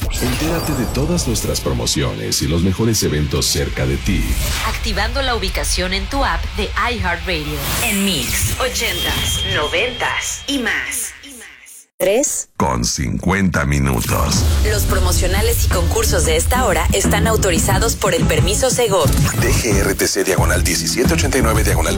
Entérate de todas nuestras promociones y los mejores eventos cerca de ti. Activando la ubicación en tu app de iHeartRadio. En Mix, 80s, 90s y más. 3:50. Los promocionales y concursos de esta hora están autorizados por el permiso Segov. DGRTC /1789